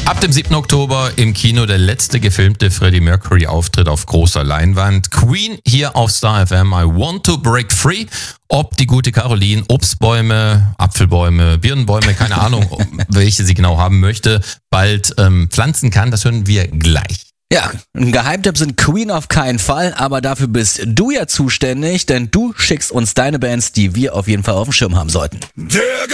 Ab dem 7. Oktober im Kino der letzte gefilmte Freddie Mercury-Auftritt auf großer Leinwand. Queen hier auf Star FM, I Want to Break Free. Ob die gute Caroline Obstbäume, Apfelbäume, Birnenbäume, keine Ahnung, welche sie genau haben möchte, bald pflanzen kann, das hören wir gleich. Ja, ein Geheimtipp sind Queen auf keinen Fall, aber dafür bist du ja zuständig, denn du schickst uns deine Bands, die wir auf jeden Fall auf dem Schirm haben sollten. Der